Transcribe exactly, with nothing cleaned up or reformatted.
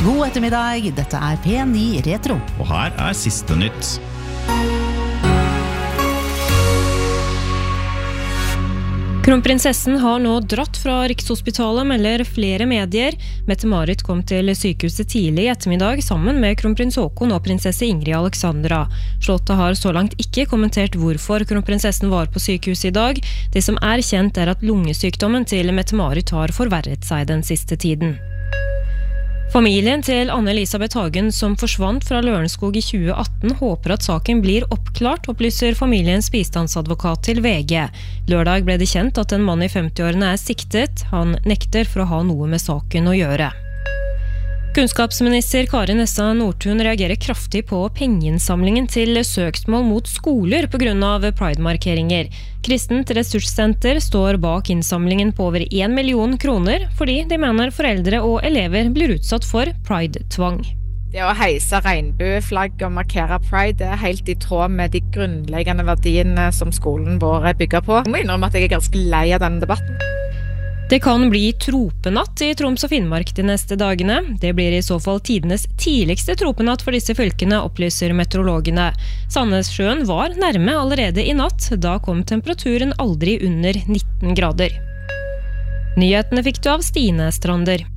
God ettermiddag, dette er P ni Retro. Og her er siste nytt. Kronprinsessen har nå dratt fra Rikshospitalet, melder flere medier. Mette-Marit kom til sykehuset tidlig i ettermiddag sammen med kronprins Haakon og prinsesse Ingrid Alexandra. Slottet har så langt ikke kommentert hvorfor kronprinsessen var på sykehuset i dag. Det som er kjent er at lungesykdommen til Mette-Marit har forverret seg den siste tiden. Familien til Anne-Elisabeth Hagen, som forsvant fra Lørenskog i tjue atten, håper at saken blir oppklart, opplyser familiens bistandsadvokat til V G. Lørdag ble det kjent at en mann i femti-årene er siktet. Han nekter for å ha noe med saken å gjøre. Kunnskapsminister Kari Nessa Nordtun reagerer kraftig på pengeinnsamlingen til søksmål mot skoler på grunn av Pride-markeringer. Kristent Ressurssenter står bak innsamlingen på over en million kroner, fordi de mener foreldre og elever blir utsatt for Pride-tvang. Det å heise regnbueflagg og markere Pride er helt i tråd med de grunnleggende verdiene som skolen vår er bygget på. Jeg må innrømme at jeg er ganske lei av denne debatten. Det kan bli tropenatt i Troms og Finnmark de neste dagene. Det blir i så fall tidenes tidligste tropenatt for disse fylkene, opplyser meteorologene. Sandnessjøen var nærme allerede i natt. Da kom temperaturen aldri under nitten grader. Nyhetene fikk du av Stine Strander.